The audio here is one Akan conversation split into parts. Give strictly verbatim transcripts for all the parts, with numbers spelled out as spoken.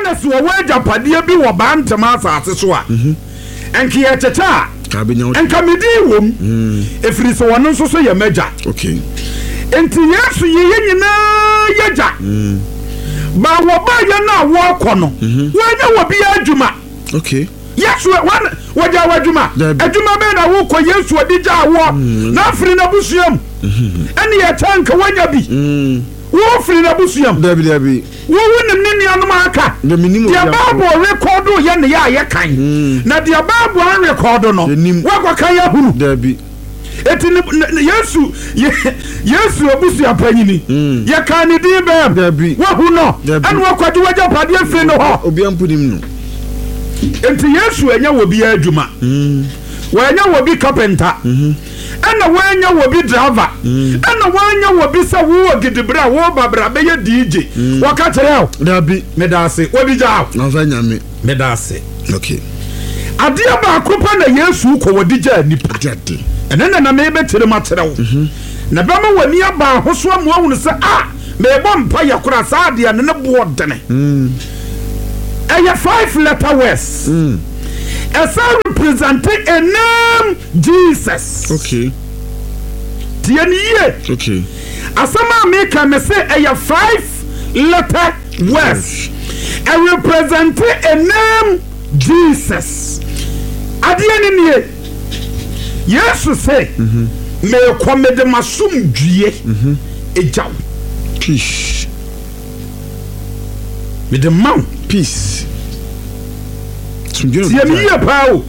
ɛna so wɔ agyapadeɛ bi wɔ bantama asase so a ɛnke yɛ kyɛkyɛ a ɛnka medi wom ɛfiri sɛ wɔno nso so yɛ magya enti Yesu yɛyɛ nyinaa yɛgya ba wɔba yɛ no a wɔkɔ no wɔanya wɔ bi adwuma Yesu wɔgya w'adwuma adwuma bɛɛ na wokɔ Yesu ɔde gya wɔ na afiri na busuam ɛne yɛkyɛ nka wɔanya bi wofiri na busuam dabi dabi wowu ne ne nuanom aka deɛ Bible rekɔdo yɛ ne yɛ a yɛkan na deɛ Bible an rekɔdo no wɔkɔka yɛ hunu dabi eti Yesu Yesu obusua panyini yɛka ne din bɛm wohu no ɛne wɔkɔgye wɔgya padeɛ firi no hɔ obi ampunim no enti Yesu anya wɔ bi adwuma wɔanya wɔ bi carpenter ɛna wɔanya wɔ bi driver ɛna wɔanya wɔ bi sɛ wo gidibra wo babra bɛyɛ D J wɔka kyerɛ wo dabi medase obi gya na fa nyame medase okay adeɛ baako pa na Yesu kɔ wɔ digya nipa jade ɛna na na mebɛtire makyerɛ wo na bɛma w'ani aba ho so amu ahunu sɛ a mebɔ mpa yɛ kora saa adeɛ ne ne boɔ dene ɛyɛ five letter words ɛsɛ representing a name Jesus okay tiɛ ni yie okay asɛm a meka me sɛ ɛyɛ five letter words ɛ representing a name Jesus adeɛ ni nie Yesu sɛ mekɔ mede masomdwie egyaw peace mede maw peace tiɛ ni yie paa o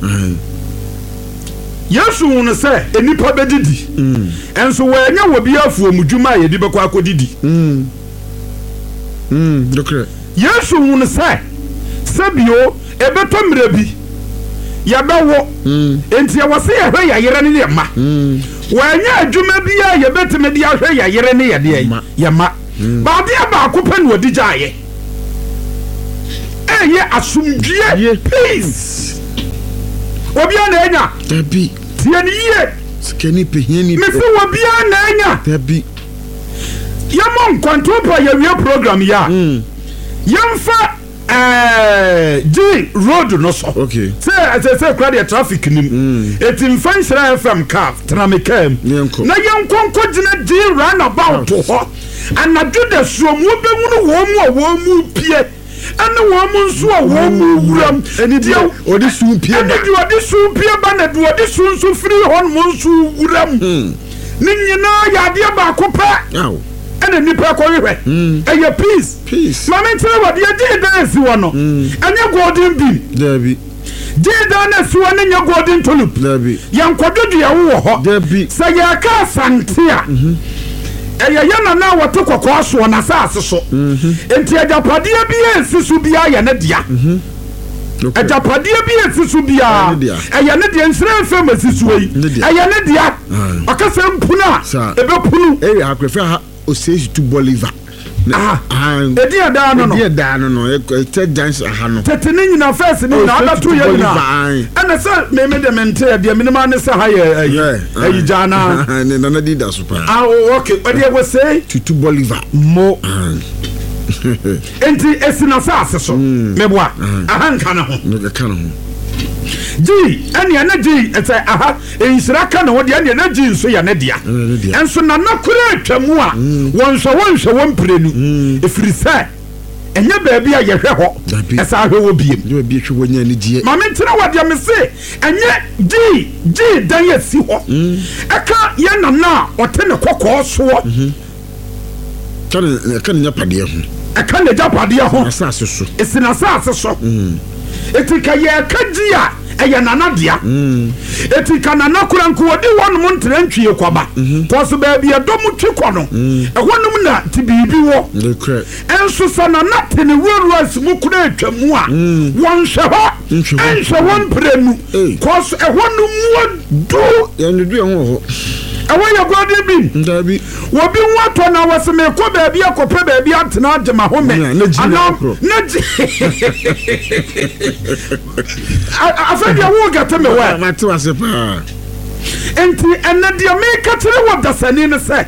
Yesu wonu sɛ enipa bɛdidi ɛnso wɔanya wɔ bi afuomudwuma a yɛde bɛkɔ akɔdidi Yesu wonu sɛ sɛbio ɛbɛtɔ mmerɛ bi yɛbɛwɔ enti yɛwɔ sɛ yɛhwɛ yɛyere ne yɛma wɔanya adwuma bi a yɛbɛtumi de ahwɛ yɛyere ne yɛdeɛ yɛma baadeɛ baako pɛ ne wɔde gyaayɛ ɛyɛ asomdwie peace obiara na anya dabi tie ne yie sikani pehiani me se obiara na anya dabi yɛmɔ nkwanto pa yɛwie program ya yɛmfa eh G road no so okay say say say crowd the traffic nim eti mfa nhyira F M car tramikam na yɛnkonko gyina G roundabout ho anadwo da suom wo bɛhunu wo mu a wo mu pie ɛne wo mu nso a wo mu wuram ɛne dia odi su pie ba ɛne dia odi su pie ba na dia odi su nso free hon mo nso wuram ne nyina yɛ ade ba ko pa ɛne nipa kɔ hwehwɛ ɛyɛ peace peace mama ntere wɔ de gye dan si wɔ no ɛnyɛ golden bean dabi gye dan na si wɔ ne nyɛ golden tulip dabi yɛnkɔdwodwo yɛ wo wɔ hɔ dabi sɛ yɛka asante a ɛyɛ yɛ na na wɔte kɔkɔɔ soɔ na saase so enti agyapadeɛ bi ɛnsi so bia yɛ ne dea agyapadeɛ bi ɛnsi so bia ɛyɛ ne deɛ nsira mfɛm asi so yi ɛyɛ ne dea ɔkasa mpunu a ɛbɛpunu ɛyɛ akwɛfɛ ha Osage to Bolivar. Ah, edi ada no no. Edi ada no no. E te dance aha no. Tete ni nyina first ni na ada to ye nyina. Ana se me me de mente e de minima ne se ha ye ayi jana. Ne na na di da so pa. Ah okay. What dey go say? To Bolivar. Mo. Enti esina sa ase so. Me boa. Aha nka na ho. Ne ka na ho. G ene ene G ete aha ensira ka na wo de ene ene G nso ya ne dia enso na nakura atwamu a wonhwe wonhwe wonprenu efiri se enye baabi a yehwe ho esa ahwe wo biem ne baabi hwe wonya ne die ma mentira wo de me se enye G G dan ya si ho eka ye na na ote ne kokko so kan kan nya pade ho eka ne japade ho asase so esina asase so etika ye kaji a ɛyɛ nanadea etika nanakura nko wodi wɔnom ntere ntwie kwaba kɔso baabi ɛdɔm twi kɔ no ɛhɔnom na tibibi wɔ ɛnso sa nanate ne ruruas mu kura atwamu a wɔnhwɛ hɔ ɛnhwɛ wɔn mprenu kɔso ɛhɔnom mu do yɛndu yɛn ho ɛwɔ yɛ gɔde bi ndabi wobi nwatɔ na wɔseme kɔ baabi akɔpɛ baabi atena agema home ana na afɛdia wo gata me wa mate wase pa enti ɛna dia me ka tere wɔ dasani ne sɛ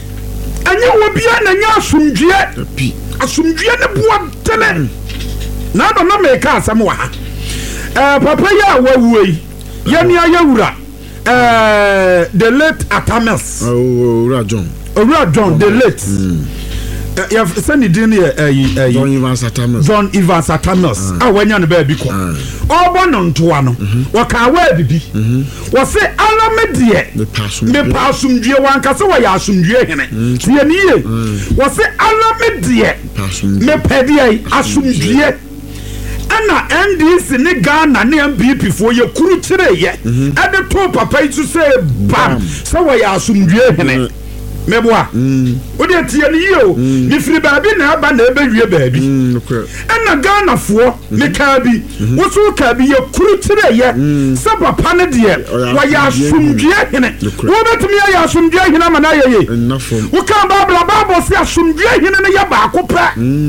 ɛnyɛ wo bia na nya asomdue asomdue ne boa tene na do na me ka asem wa ha eh papa ya wawu yi yemi ayawura eh the late Atamas oh Owura John Owura John the late ya send din ye eh John Evans Atamas John Evans Atamas ah wanya ne ba bi ko obo no ntoa no wo ka wa bibi wo se alamedie me pa asumdue wan ka se wo ya asumdue hene tie ni ye wo se alamedie me pedie asumdue ana N D C ne Ghana ne M P P fo ye kuru kire ye e de to papa itu se bam se wo ya asumdue hene meboa wo de tie ni ye o ni firi baabi na aba na ebe wie baabi ana Ghana fo me ka bi wo so ka bi ye kuru kire ye se papa ne de wo ya asumdue hene wo betumi ya asumdue hene ma na ye ye wo ka babla babo se asumdue hene ne ye ba akopra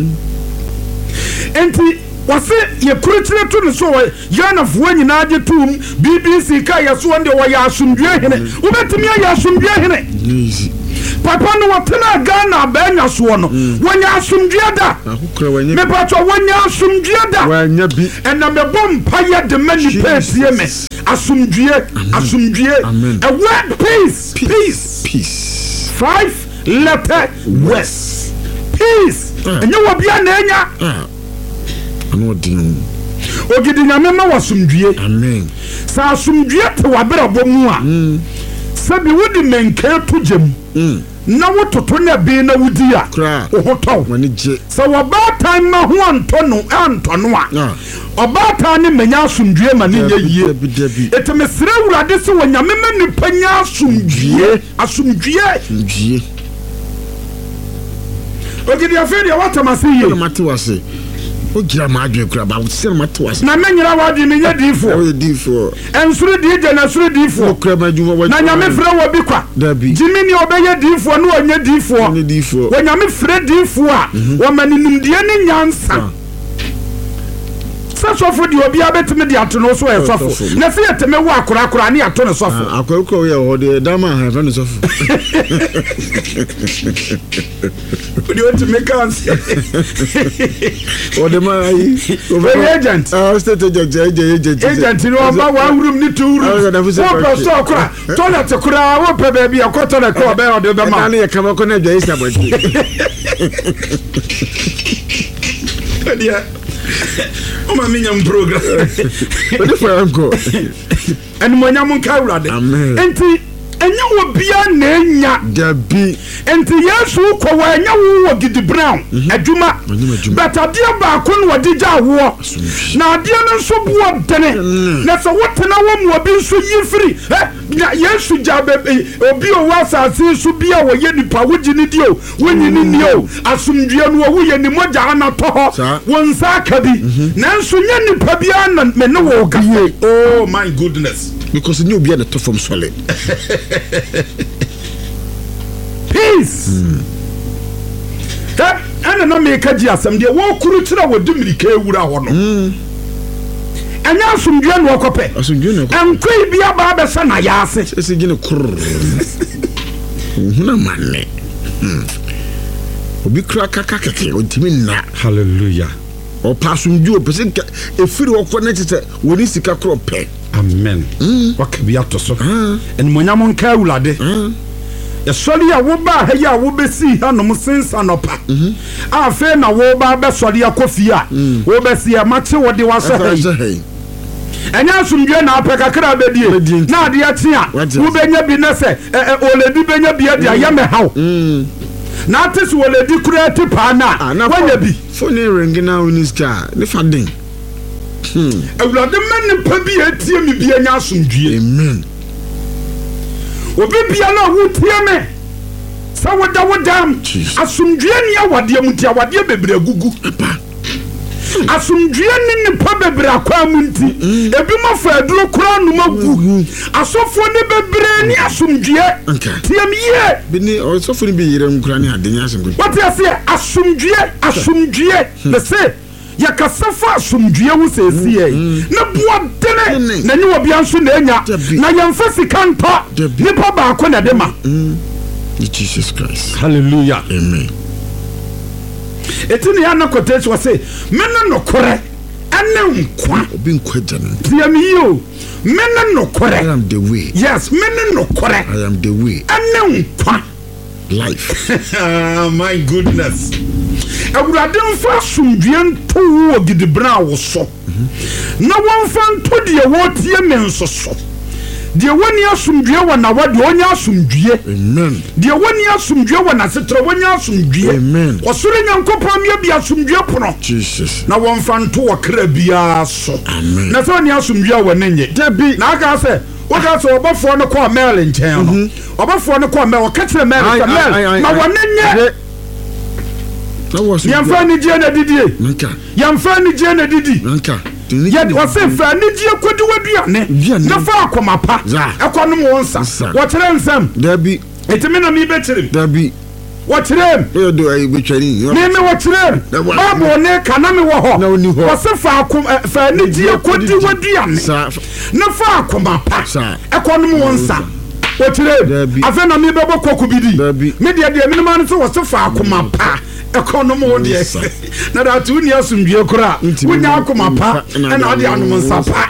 enti wase ye kurutire to no so yana fo nyina age tum B B C ka ye so nde wo ya asumdue hene wo betumi ya asumdue hene papa no watena Ghana ba nya so no wonya asumdue da me pato wonya asumdue da wanya bi ena me bom paye de mani pesie me asumdue asumdue a word peace peace peace five letter west peace enye wo bia na enya ano din ogidi nyame ma wasumdue amen sa asumdue te wabere bomu a sabi wodi menke to gem na wototo na bi na wudi a wo hoto wani je sa wabatan ma ho antono antono a obata ne menya asumdue ma ne nya yie etemesere wurade se wonyame ma nipa nya asumdue asumdue asumdue ogidi aferi watamase ye watamase o gira ma adwe kura ba se ma to ase na menyira wadi me nya difo o difo ensuru di je na suru difo kura ma juma wa na nyame frɛ wo bi kwa jimi ni obeye difo no onye difo ni difo wo nyame frɛ difo a wo maninimdie ni nyansa sofo di obi abetime di atono so e sofo na se yeteme wo akora akora ne ato ne sofo akora ko ye ho de dama ha fa ne sofo odi want to make us o de ma yi agent ah state agent agent agent ni o ba wa room ni two room wo pa so akora toilet akora wo pa ba bi akota na ko ba o de ba ma na ye kama ko na dwa isa bo dia o ma minya program o de fa anko en mo nya mon ka urade enti enya wo bia na enya dabi enti yesu ko wa enya wo gidi brown adwuma but adia ba ko no wadi ja wo na adia no so bo dene na so wotena wo mu obi so yifiri na yesu ja obi o wasa si so bia wo ye nipa wo gini dio wo nyini ni o asumdue no wo ye ni moja na to ho won sa ka bi na so nya nipa bia na me ne wo ga oh my goodness because you be at the from solid peace that ana no make agi asem de wo kuru kira wo dimirika ewura ho no anya asumdue no okope asumdue no enkoi bia ba be sa na ya ase ese gine kur huna manne obi kra kaka keke ontimi na hallelujah o pasumdue pese efiri wo ko na tete woni sika kro pe amen wakabi ato so en monyamo nka ulade ya sori ya wo ba ha ya wo besi ha no msensa no pa a fe na wo ba be sori ya kofi a wo besi ya mache wo de wa so hey enya asumdue na apeka kra bedie na ade atia wo benya bi na se oledi benya bi ade ayame hawo na atisi oledi kura ti pa na wanya bi phone ring na uniska ne fadin Hmm. Awurade men pa bi etie mi bi anya asumdue. Amen. Obi bia na wo tie me. Sa woda wodam. Asumdue ni awade amuti awade bebre agugu. Asumdue ni ni pa bebre akwa amunti. Ebi ma fa aduro kura no magu. Asofo ni bebre ni asumdue. Tie me ye. Bi ni asofo ni bi yire nkura ni adenya asumdue. What you say asumdue asumdue. The say ya kasafa asumdue wo sesiye na boa dene na nyi obi anso na enya na yemfa sika nto nipa ba ko na de ma Jesus Christ hallelujah amen etini ya na kotechi wa say mena no kore ɛne nkwa obi nkwa jana tie me yo me ne nokore I am the way yes me ne nokore I am the way ɛne nkwa life my goodness awurade mfa asomdue nto wo gidibra wo so na wonfa nto de wo tie me nso so de woni asomdue wo na wode onya asomdue amen de woni asomdue wo na setre wonya asomdue amen osoro nyankopon me bia asomdue pono Jesus na wonfa nto wo kra bia so amen na so ni asomdue wo ne nye dabi na aka se oga so obofo no call mail nchen no obofo no call mail o ka kire mail mail na wo ne nye yamfa ni je na didie nka yamfa ni je na didi nka ya wase fa ni je kwodi waduane na fa akoma pa ekonom wonsa wo kire nsam dabi etimi na mi betire dabi wo kire e do ai betwani ni me wo kire babo ne kana me wo ho wase fa akoma fa ni je kwodi waduane na fa akoma pa ekonom wonsa wo kire afa na mi bebo koku bidi me de de me ma no so wase fa akoma pa ekonomo wo de na da tu ni asumdue kura wonya akoma pa na ade anom nsapa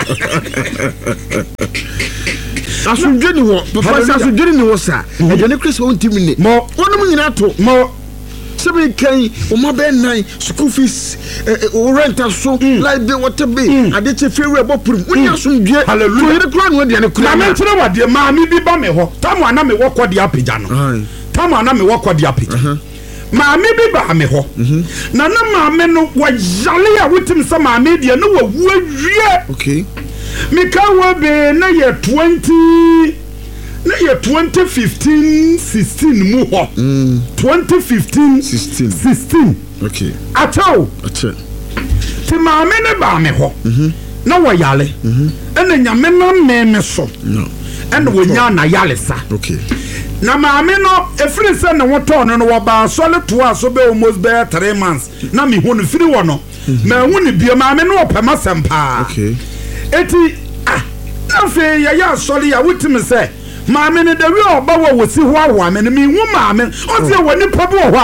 asumdue ni wo papa asumdue ni wo sa e de ne Chris won timi ne mo wonom nyina to mo sebe kan o ma be nine school fees o rent so like the water be ade che fewe boprum wonya asumdue hallelujah to yire kura no de ne kura na me kire wa de ma mi bi ba me ho tamu ana me wo kodi apija no tamu ana me wo kodi apija maame bi ba me ho na na maame no wa yale a wotim sa maame de no wa wu awie okay me ka wa be na ye twenty na ye twenty fifteen sixteen mu ho twenty fifteen sixteen sixteen okay atao atao ti maame ne ba me ho na wa yale ena nyame na me me so no ena wonya na yale sa okay na maame no efiri se na woto no no ba so le to aso be almost be three months na me hu no firi wo no ma hu ne bia maame no opema sempa okay eti ah na fe ya ya sori ya wutimi se maame ne da wi oba wo wosi ho awo ame ne me hu maame o se woni pabo ho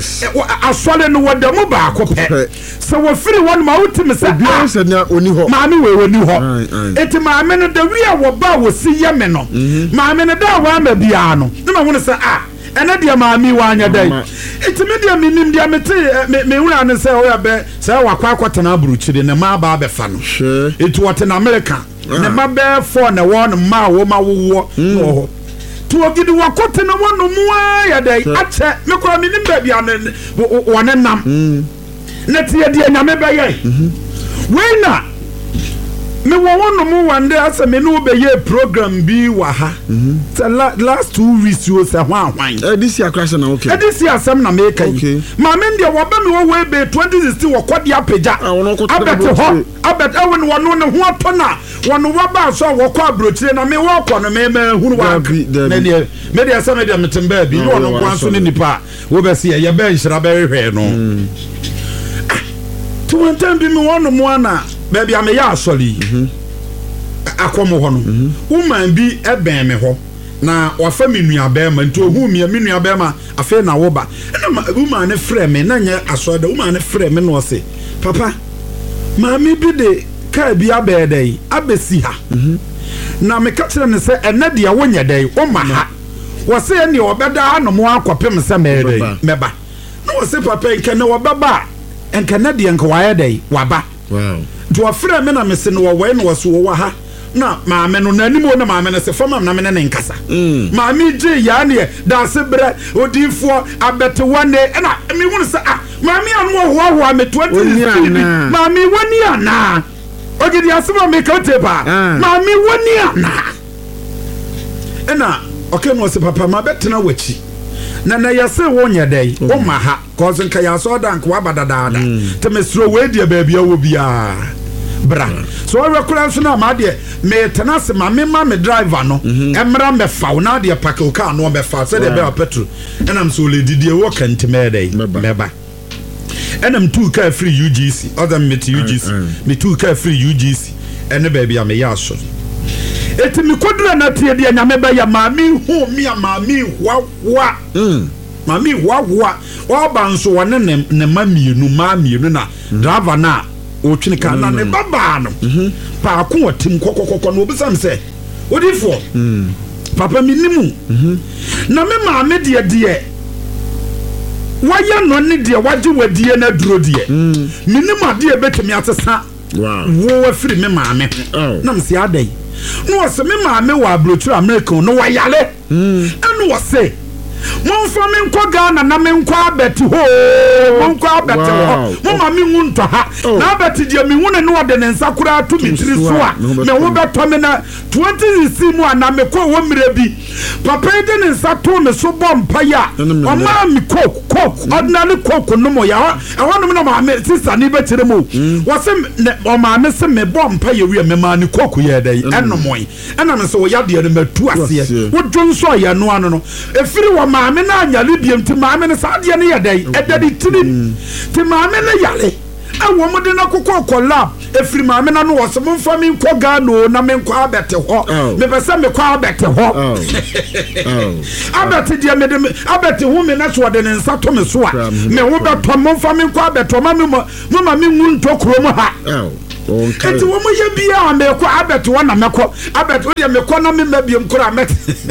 a asole no wodamu ba akopɛ so wo firi won ma wutimi se bia se na oni ho maame we woni ho eti maame no da wi a wo ba wosi ye me no maame ne da wa ma bia no na ma hu ne se ah ena dia maame wa anya dai eti me dia minim dia mete me wura ne se o ya be se wa kwa kwatena buruchire ne ma ba be fa no eti wote na America ne ma be for na won ma wo ma wo no to ogidi wakote na wono mu ya dai ache me ko minim ba bia ne wone nam na tie dia nyame be ye we na me wo wono mu wande asa me no be ye program bi wa ha the last two weeks you say hwan hwan eh this year crash na okay eh this year sam na me kai ma me ndia wo ba me wo we be twenty sixteen wo kodi apeja abet ho abet awon wono ne ho atona wono wa ba so wo kɔ abrochire na me wo kɔ no me ma hunu wa na ne me dia sam dia metemba bi no no kwan so ne nipa wo be se ye be nhira be hwehwe no to one time bi me wono mu ana baby am ya asoli akomo ho no woman bi eben me ho na wafa me nua be ma nti ohu me me nua be ma afa na wo ba na woman ne frɛ me na nya asoda woman ne frɛ me no se papa ma me bi de ka bi abedai abesi ha na me ka kire ne se ene de wonya dai wo ma ha wo se ne obeda no mo akopem se me meba na wo se papa nke ne wo baba enka na de enka waye dai waba wow to afra me na me se no wo no wo so wo ha na maame no nanim wo na maame no se fama na me ne nkasa maame je ya ne da se bre odifo abete wane na me hu se ah maame anu ho ho me twenty maame woni ana ogidi asema me ka tepa maame woni ana ena okay no se papa ma betena wachi na na yase wonya dai wo ma ha cause nka ya so dank wa badadaada te mesro we dia ba bia wo bia bra so we kura so na ma de me tenase ma me ma me driver no emra me fa na de pack o car no me fa se de be petrol enam so le didie wo kante me dai meba enam two car free U G C other me to U G C me two car free U G C ene ba bia me ya so eti mi kodura na tie de nyame ba ya ma mi hu mi ya ma mi wa wa mm ma mi wa wa wa ba nso wone ne ne ma mienu ma mienu na driver na o twene ka na ne baba no pa ko watim kokokoko no obisam se odifo papa minimu na me ma me de de waya no ne de waje wadie na duro de minimu ade e betemi atesa wow wo afiri me ma me na mse adai no wose me ma me wa abrochu America no wayale enu wose Monfa me nkwa Ghana na me nkwa abeti ho monkwa abeti ho mama me hu nto ha na abeti dia me hu ne no de ne nsakura to mitiri so a me wo beto me na twenty sixteen mu ana me ko wo mire bi papa de ne nsato me so bompa ya mama me coke coke ordinary coke no mo ya ehonu me na ma me sister ni be kire mo wo se o ma me se me bompa ya wi me ma ni coke ye dai eno moy ena me se wo ya de ne matu ase wo dwonso ya no ano no efiri wo maame na anyale biem ti maame ne saade ne yedai edadi tiri ti maame ne yale awo mo de na kokko lab efiri maame na no wo se mo fa mi nkɔ Ghana na me nkɔ abete ho me pese me kɔ abete ho abete dia me de abete hu me na so de ne nsa to me so a me wo beto mo fa mi nkɔ abete ma me mo ma me ngu ntokuro mo ha eti wo mo ye bia me kɔ abete wo na me kɔ abete wo de me kɔ na me mabiem kura met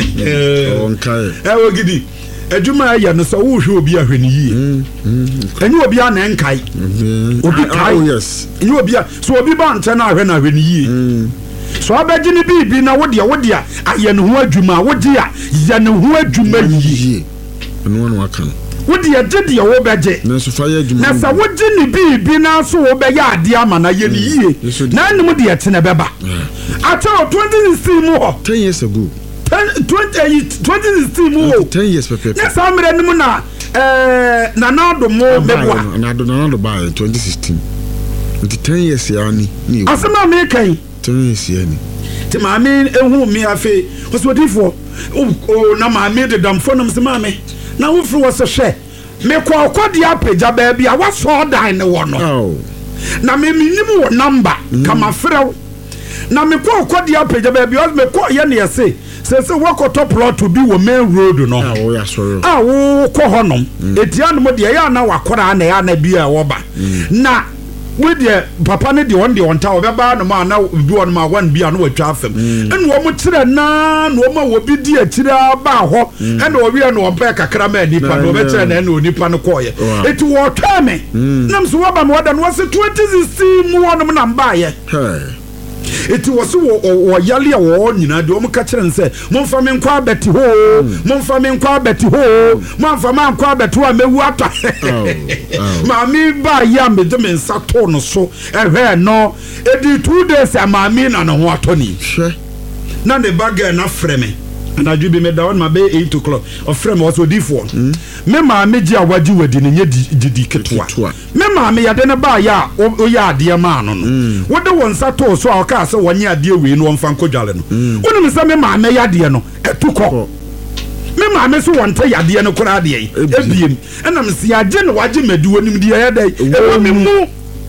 onkai e wo gidi adwuma ya no so wo hwe obi ahwani yi enyi obi a na enkai obi kai yes enyi obi a so obi ba nche na ahwe na ahwani yi so abaji ni bibi na wo de wo de a aye ne ho adwuma wo de a ya ne ho adwuma yi eno no aka wo de a de de wo beje na so fa ya adwuma na sa wo de ni bibi na so wo be ya ade ama na ye ni yi na anim de ye tene beba ata twenty sixteen mu ho ten years ago twenty sixteen mu ten years pepe na samre nimu na eh nanado mo bebwa nanado nanado ba twenty sixteen nti ten years ya ni ni asema me kan ten years ya ni ti ma me ehu mi afi osodifo o na ma me de damfo nam se ma me na wo firi wo se hwe me ko akodi apeja ba bia wa so dan ne wo no na me minim wo number kama frew na me ko akodi apeja ba bia me ko ye ne yese se se wako top plot to be wo main road no ah wo ya soro ah wo ko honom etiano mo de ya na wakora na ya na bia wo ba na we de papa ne de on de on ta obeba no ma na bi on ma wan bia no watwa afem ene wo mo kire na no ma wo bi di akira ba ho ene wo wi no on pa kakra ma nipa no be kire na ene onipa no koye eti wo twa me nam so wo ba mo da no se twenty sixteen mu wonom na mba ye eti wose wo yale a wo nyina de o mo ka kire nse momfa me nkwa abeti ho momfa me nkwa abeti ho momfa ma nkwa abeti ho mewu ata ma mi ba ya me de me nsa to no so ehwe no edi two days ama mi na no ho atoni hwe na ne baga na freme and I be me down my bay eight o'clock of frame was odi for me ma me ji awaji wadi ne nye didi ketwa me ma me ya de ne ba ya o ya ade ma no no wo de won sato so a ka se wonye ade we no mfa nkodwale no wonu me se me ma me ya de no etukọ me ma me so wonte ya de no kora de yi ebiem na me se ya je no waje madu onim de ya dai e me mu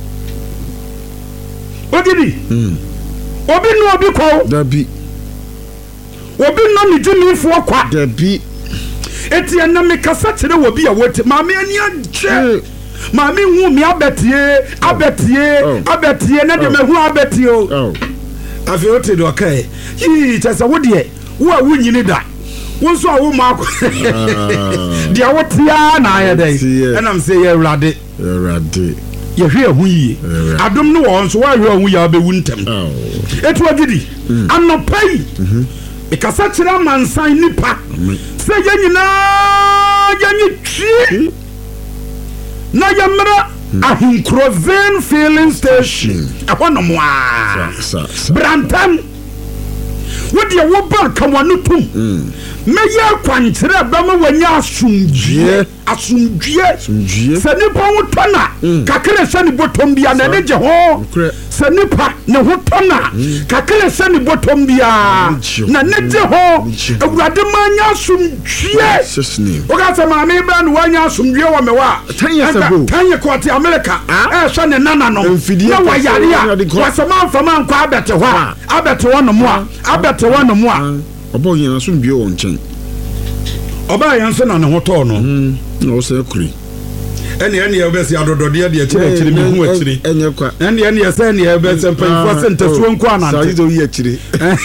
odidi obi no obi ko dabi obi no ni jimi fo kwa dabi eti na me kasa kire obi a wote ma me ani ache ma me hu mi abetie abetie abetie na de me hu abetie o afi wote do kai yi tesa wo de wo a wunyini da wo so a wo ma dia wotia na aye dai and am say ye rade rade ye hwe hu yi adom no wo so wa hwe hu ya be wuntem eti wagidi anopai ikasa kira mansan nipa se yenyina yenyi twi na yamra ahinkroven filling station ahonomo a brantam wodi wo ba kawanu tum meya kwankyere bama wanya asumdue asumdue se nipa wo tona kakere se ni botom bia na ne je ho se nipa ne ho tona kakere se ni botom bia na ne je ho awurade manya asumdue o ga se ma me ba no wanya asumdue wo me wa tanye ko ati America eh so ne nana no na wa yare a wa se ma fama nkwa abete ho abete wo no mo a abete wo no mo a obo yin asumdue wo nchen oba yan so na ne ho to no no se kuri ɛne ɛne yɛbɛsi adɔdɔdeɛ deɛ kyerɛ akyiri mehu akyiri ɛnyɛ kwa ɛne ɛne yɛ sɛ ne yɛbɛsɛ mpanyimfoɔ sɛ ntasuo nko anante sɛ woyi akyiri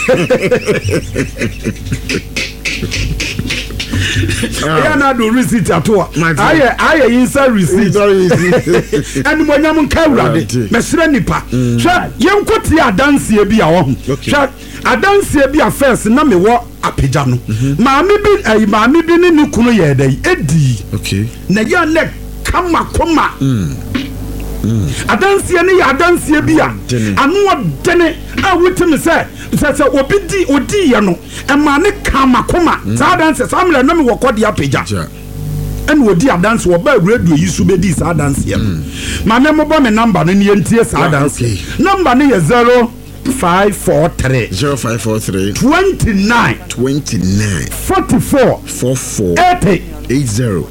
ɛyɛ na do receipt ato a ayɛ ayɛ yinsa receipt ɛne mo nyam nka awurade mɛsrɛ nipa hwɛ yɛnkɔ tie adanseɛ bi a wɔ ho hwɛ adanseɛ bi a first na mewɔ apagya no maame bi ayi maame bi ne ne kunu yɛ dɛ edi na yɛ ne kama koma adanseɛ ne yɛ adanseɛ bi a ano ɔdene a wotimi sɛ sɛ sɛ obi di odi yɛ no ɛma ne kama koma saa adanseɛ saa mmerɛ na mewɔ kɔde apagya ɛna odi adanse wɔba radio yi so bɛdi saa adanseɛ no maame mobɔ me number no ne yɛntie saa adanseɛ number no yɛ zero five four three zero five four three twenty nine twenty nine forty four four four eighty eight zero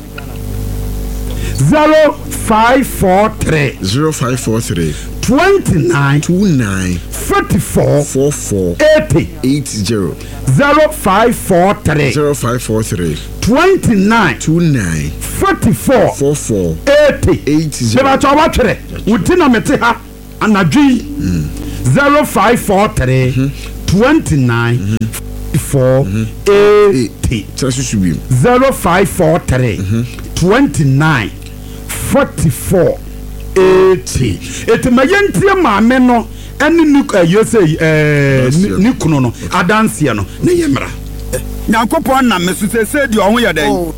zero five four three zero five four three twenty nine two nine forty four four four eighty eight zero zero five four three zero five four three twenty nine two nine forty four four four eighty eight zero. Beba cha watwere wuti na mete ha anadwi zero five four three twenty nine four eighty zero five four three twenty nine forty four eighty. Eti ma yentie maame no ene ni ayese eh ni kunu no adanse no ne yemra nyankopon na mesuse se di ohun yɛdan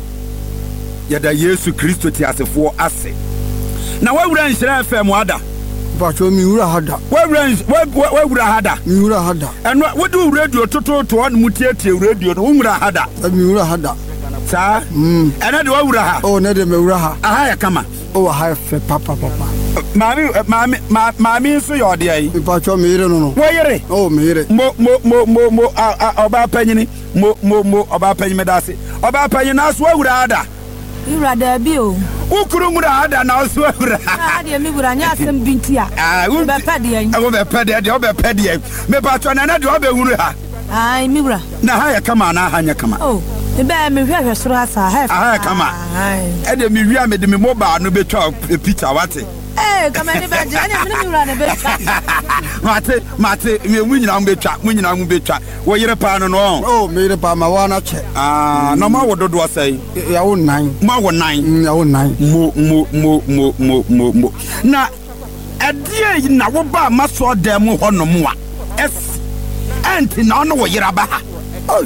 yɛda Yesu Kristo ti asefo ase na wawura nhyira F M ada bacho mi wura hada wawura wawura hada mi wura hada eno wodi radio toto to on mutietie radio no wura hada mi wura hada sa mm ene de wawura ha oh ne de me wura ha aha ya kama oh ha fe papa papa mami mami mami so yo de ai bacho mi yire no no wo yire oh mi yire mo mo mo mo mo oba panyini mo mo mo oba panyime dase oba panyina so wawura hada Ira da bi o. Ukuru mu da ada na so awura. Ah de mi wura nya asem bintia. Ah, wo be pede yan. Wo be pede de, wo be pede. Me pa to na na de wo be hunu ha. Ai mi wura. Na ha ya kama na ha nya kama. Oh, e be me hwehwe soro asa ha. Ah ya kama. Ai. E de mi wi me de me mobile no be twa picture wate. Eh, kama ni ba je, ani mi wura na be twa. Mate, mate, me mu nyina mu be twa, mu nyina mu be twa. Wo yire pa no no. Oh, me yire pa ma wa na che. Ah, no ma wo dodo asai. Ya wo nine. Ma wo nine. Ya wo nine. Mo mo mo mo mo mo mo. Na edie na wo ba maso dem ho no mo a. Es anti na no wo yire ba ha. Oh.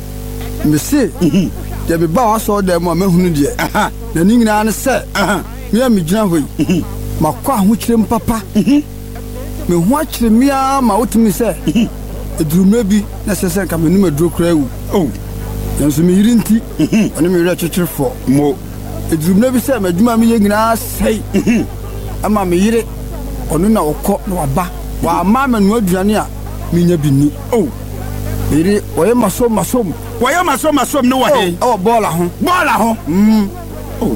Me se. Mhm. De be ba wa so dem a mahunu de. Aha. Na ni nyina ne se. Aha. Me am gyina hoyi. Mhm. Makwa ho kyerem papa. Mhm. Me ho akyere mia ma wotimi se. Mhm. Eduruma bi na sese ka me numa duro kra wu. Oh. Yanso me yiri nti. Mhm. Oni me yiri kyekyerefo. Mo. Eduruma bi se ma dwuma me yengina sei. Mhm. Ama me yiri onu na okọ na waba. Wa ama me no aduane a me nya bi ni. Oh. Yiri oye maso maso. Oye maso maso no wa he. Oh, bola ho. Bola ho. Mm. Oh.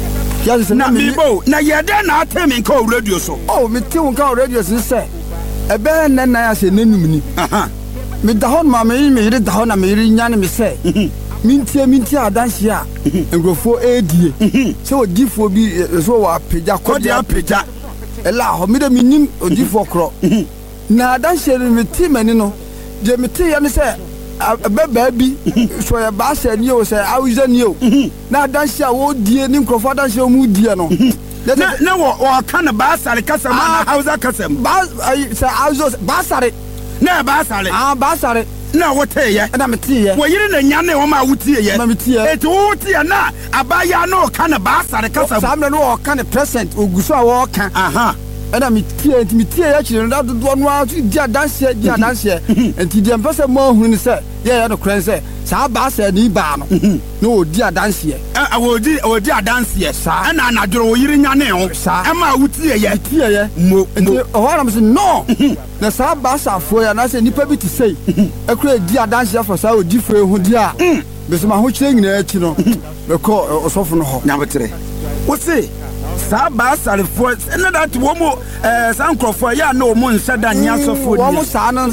Na mi bo na yede na atemi nka o radio so. Oh, me ti nka o radio so se. Ebe na na ya se nanum ni. Aha. Me da hon ma me me yire da hon na me yire nya ne me se. Mintie mintie adanse a engrofo edie. Se odifo bi so wa peja kodi apeja. Ela ho me de minim odifo kro. Na adanse me ti mani no. Je me ti ya ne se baba bi so ya ba se ni o se awiza ni o na danse a wo die ni nkrofo danse o mu die no na na wo o kan ba sare kasa ma na hausa kasa ba se awizo ba sare na ba sare ah ba sare na wo te ye na me te ye wo yire na nya na wo ma wo tie ye na me tie e to wo tie na abaya na o kan ba sare kasa sa me no o kan present oguso a wo kan aha ena mi tie mi tie ya chire na do no a di adanse di adanse enti di empese mo hunu ni se ye ya no kren se sa ba se ni ba no no odi adanse e odi odi adanse sa na na doro wo yiri nya ne ho e ma wutie ye tie ye mo enti o wa na me se no na sa ba sa fo ya na se nipa bi ti sei e kura di adanse for sa odi fo hu di a be se ma ho chire nyina achi no be ko osofo no ho nya betre wo se saa baasarefo na that wo mo eh sankrofo ya na o mo nsa da nya sofo wo mo saa no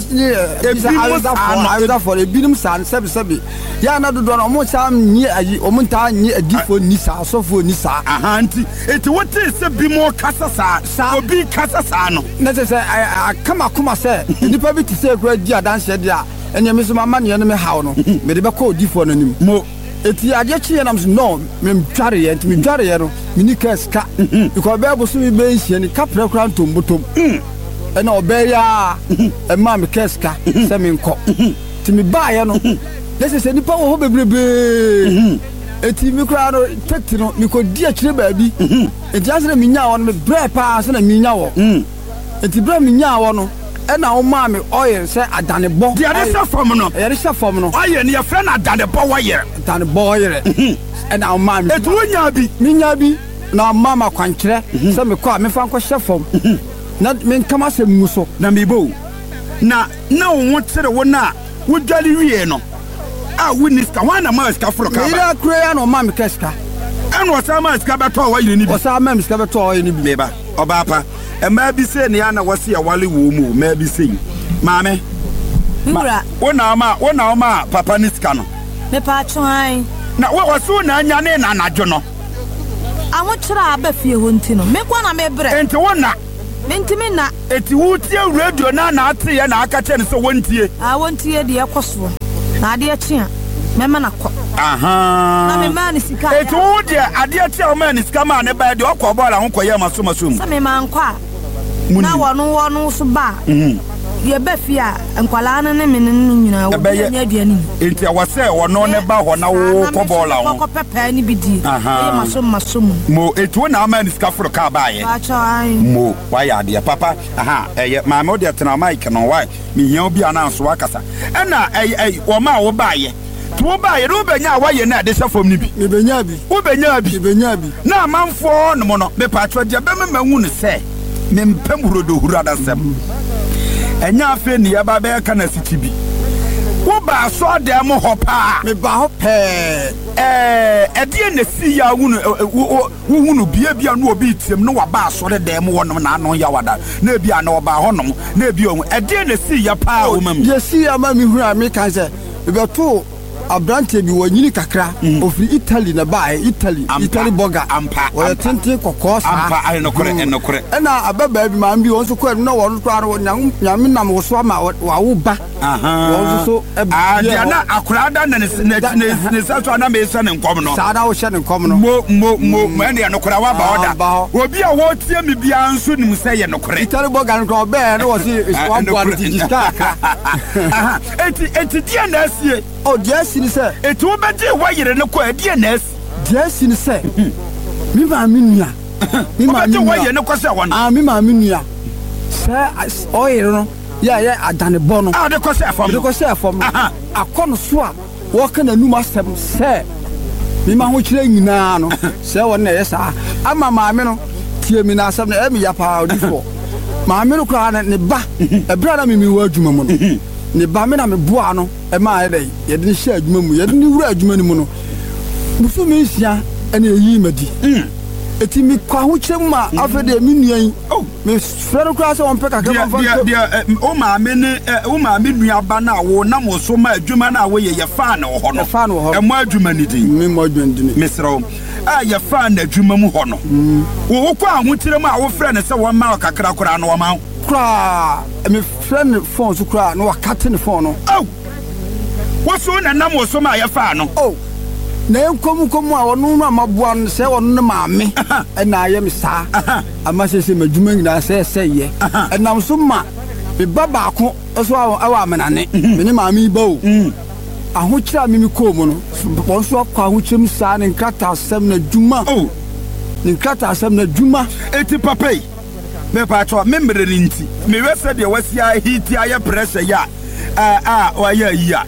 ayuda for ebinim saa sebi sebi ya na dodo na o mo saa nyi ayi o mo nta nyi adifo ni saa sofo ni saa aha nti eti wote se bi mo kasa saa obi kasa saa no na se akama kuma se nipa bi ti se kura di adanse dia enya me so mama ne no me hawo no me de be ko odifo no nim mo eti ade chi na no me dware ye enti me dware ye no me ni kaska because be bo so me be nhie ni kapra kra ntombotom e na obe ya e ma me kaska se me nko ti me ba ye no lese se nipa wo ho bebrebe eti me kra no tekti no me ko di akire ba bi eti ase na me nya wo no me bre pa ase na me nya wo eti bre me nya wo no ena o ma me oil se adane bo dia de se fam no ya de se fam no oil ne ya friend adane bo wire adane bo wire ena o ma me etu nya bi me nya bi na mama kwankere se me kwa me fa nko hye fam na me nkama se muso na me bo na na wo tere wo na wo dwali wie no a winiska wana ma ska fro ka ba ira kura na o ma me keska ena o sa ma ska ba to wire ni bi o sa ma me ska ba to wire ni bi me ba oba pa e ma bi se ne ya na wose ya wale wo mu ma bi se maame Mura wona ma wona ma papa ni ska no me pa twan na wo waso na anya ne na najo no aho kira aba fie ho ntino me kwa na me bre enti wona me ntimi na eti wutie radio na na ate ya na aka che ne so wontie a wontie de ekoso na ade akye me ma na ko aha na me ma ni sika eti wo de ade akye o ma ni sika ma ne ba de okọ bọọla ho koye maso maso mu sa me ma nkwa na wono wono so ba mhm ye ba fi a nkwala na ne me ne nyina wo nya aduani enti a wase wono ne ba ho na wo kọ bọọla ho ko pepa ni bidi e maso maso mu mo eti wo na ma ni sika foro ka ba ye mo wa ya de papa aha eye ma me o de tena mic no wa mi hia obi ananso wakasa ena ey ey wo ma wo ba ye to ba ye do benya wa ye na de sefom ni bi me benya bi wo benya bi me benya bi na manfo no mo no me pa tro de be me mahu ne se me mpamuro do hura da sem enya afi ne ya ba be ka na siti bi wo ba so de mo ho pa me ba ho pe eh edie na si ya hunu wo hunu bia bia no obi tiem no wa ba so de mo wonom na ano ya wada na bia na oba honom na bia ohun edie na si ya pa wo mam ye si ya ma mi hura me kan se be to abrante bi wanyini kakra ofri Italy na bae Italy Italy burger ampa wo tente kokos ampa ai no kore en kore ena ababa bi ma mbi won so ko na won kwaro nyam nyam nam wo so ma wa wo ba aha won so ah dia na akura da na ne ne sa so na me sa ne nkom no sa da wo hye ne nkom no mo mo mo ene no kora wa ba oda obi a wo tie me bia nso nim se ye no kore Italy burger no be no wo si one one digital aha eti eti dia na asie o dia si ni se eti wo be de wa yire ne ko dia na asie dia si ni se mi ma mi nua mi ma mi wa yire ne ko se won ah mi ma mi nua se o yire no ya ya adane bo no ah de ko se afom de ko se afom akono so a wo ka na numa sem se mi ma ho kire nyina no se won na yesa ama ma me no tie mi na asem na e mi ya pa odifo ma me no kra ne ba e bra na mi mi wa adwuma mu no ne ba me na me boa no e ma e dai ye de hye adwuma mu ye de wura adwuma ni mu no muso mi nsia ene yi madi eti mi kwa ho kire ma afede mi nuan oh me frero kra se won pe kakra ma fa dia o ma me ne o ma me nua ba na wo na mo so ma adwuma na wo ye ye fa na wo ho no fa na wo ho e mo adwuma ni din mi mo adwuma din me sro a ye fa na adwuma mu ho no wo wo kwa ho kire ma wo frɛ ne se won ma kakra kra no wo ma kra me friend phone so kra no wakate ne phone no oh wo so na nam wo so ma ye fa no oh na enkom kom a wono ma maboa no se wono ne maame e na aye me saa ama se se madwuma nyina se se ye enam so ma be baba ko so awa amenane me ne maame ba o aho kira me me ko mu no won so akwa aho kyem saa ne nkrata asem na dwuma oh ne nkrata asem na dwuma eti papai me pa to me mre ni nti me wese de wasia hiti aye pressure ya ah ah wa ya ya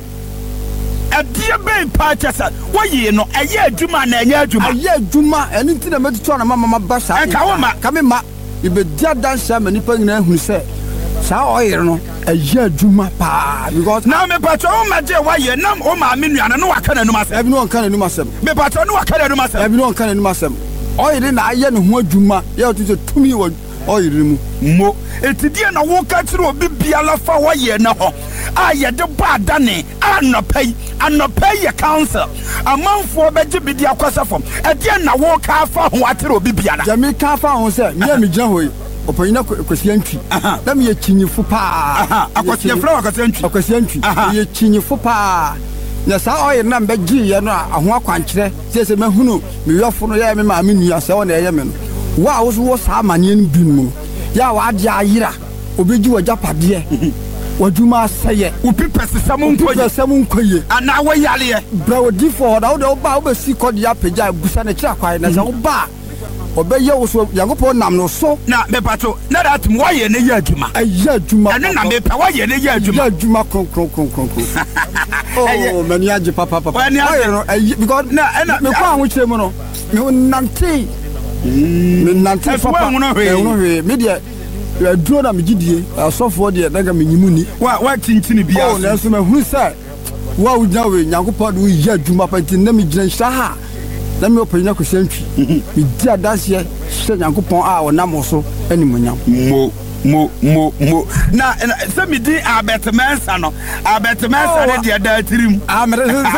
adie be pa chesa wo yi no aye adwuma na anya adwuma aye adwuma eni nti na metuto na mama ba sa e ka wo ma ka me ma ibe dia dansa ma nipa nyina hu se sa oyere no aye adwuma pa because na me pa to wo ma je wa ye nam o ma me nua na no waka na num asem ebi no kan na num asem me pa to no waka na num asem ebi no kan na num asem ɔyere na ayɛ ne ho adwuma yɛ ɔte sɛ tumi wɔ ɔyere mu mo etidie na wo ka kyerɛ obi biala fa wɔyɛ na hɔ a yɛde ba adane anɔpɛ yi anɔpɛ yɛ council amanfoɔ bɛgye bi di akɔsɛ fam ɛdeɛ na wo ka fa ho akyerɛ obi biala gyame ka fa ho sɛ me a me gyina hɔ yi ɔpanyina Kwasi Antwi na me yɛ kyinyifo paa akɔsia fra Kwasi Antwi Kwasi Antwi yɛ kyinyifo paa na saa ɔyɛ na mbɛgye yɛ no a aho akwankyerɛ sɛ sɛ mahunu me yɔfo no yɛ me maame nua sɛ ɔna ɛyɛ me no wo a wo so wo saa amanneɛ no bi mu yɛ wa ade ayira obɛgye wagya padeɛ wadwuma asɛyɛ wopi pɛsesɛm nkɔyɛ pɛsesɛm nkɔyɛ anaa wɔyaleɛ bra wodi fɔ hɔ da wode woba wobɛsi kɔde apagya abusa no kyerɛ kwae na sɛ woba ɔbɛyɛ wo so Nyankopɔn nam no so na mepato na datum wɔyɛ ne yɛ adwuma ɛyɛ adwuma ɛno na mepɛ wɔyɛ ne yɛ adwuma yɛ adwuma kronkron kronkron oh mani agye papa papa wɔyɛ no ɛyɛ because na ɛna mekɔ ahokyerɛ mu no menante menante papa ɛwono hwee medeɛ aduro na megidie asɔfoɔ deɛ daga menyimu ni wa wa tintin bia oh nanso mahunu sɛ wo a wogyina we Nyankopɔn de woyɛ adwuma pa nti na megyina nhyira ha na me ɔpanyina Kwasi Antwi medi adanseɛ sɛ Nyankopɔn a ɔnam so animonyam mo mo mo mo na sɛ medi abɛtemensa no abɛtemensa no deɛ da tirim